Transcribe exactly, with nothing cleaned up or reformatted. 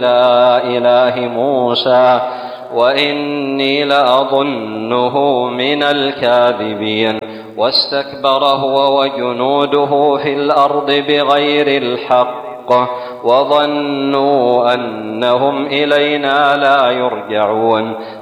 لا إله موسى وإني لأظنه من الكاذبين واستكبر هو وجنوده في الأرض بغير الحق وظنوا أنهم إلينا لا يرجعون